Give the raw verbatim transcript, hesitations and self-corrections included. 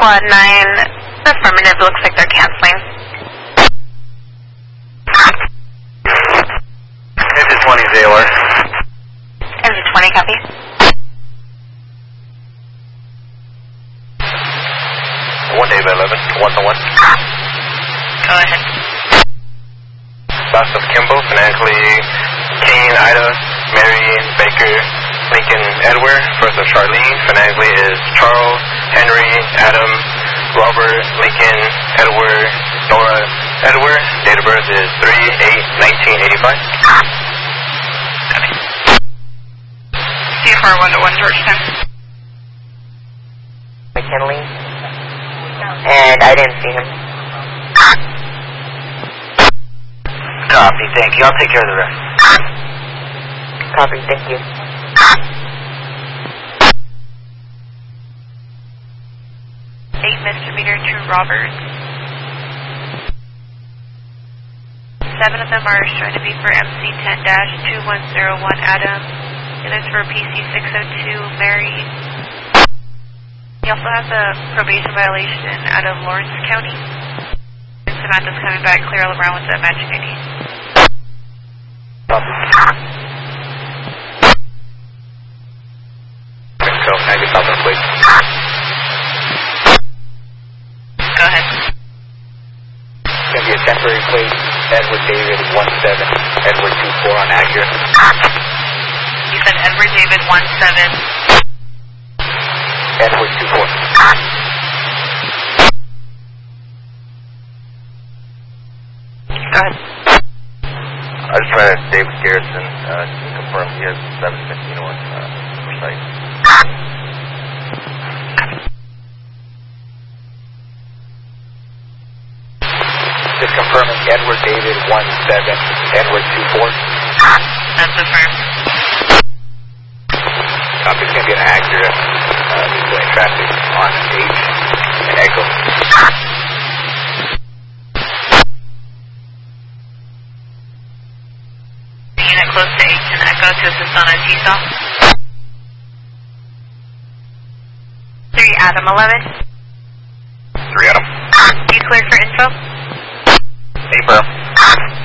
Squad nine, affirmative, looks like they're canceling. Engine twenty, Z O R. Engine twenty, copy. one David eleven, one to one. Go ahead. South of Kimball, phonetically Kane, Ida, Mary, Baker, Lincoln, Edward. First of Charlene, phonetically is Charles, Henry, Adam, Robert, Lincoln, Edward, Nora, Edward. Date of birth is three eight nineteen eighty-five. C F R one to one, Georgetown. McKinley. And I didn't see him. Copy, thank you. I'll take care of the rest. Copy, thank you. eight misdemeanor to Roberts. Seven of them are shown to be for M C ten two one zero one Adam. The others for P C six oh two Mary. He also has a probation violation out of Lawrence County. And Samantha's coming back clear all around with the matching I D. Go, can I get something, please? Go ahead. It's going to be a temporary plate. Edward David one seven, Edward two four on Acura. You said Edward David one seven. Edward two four. Go ahead. I just tried David Garrison, uh, to confirm he has seven fifteen on, uh, for site. Just confirming Edward David one seven, Edward two four. That's affirmed. Copy, it's going to be an Acura, uh, doing traffic on H and Echo. Unit close to H and Echo to assist on a T-stop. three Adam eleven. three Adam. You cleared for info? Affirm.